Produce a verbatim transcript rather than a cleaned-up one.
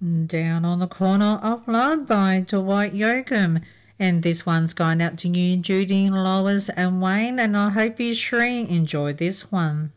Down on the Corner of Love by Dwight Yoakam. And this one's going out to you, Judy, Lois and Wayne, and I hope you sure enjoyed this one.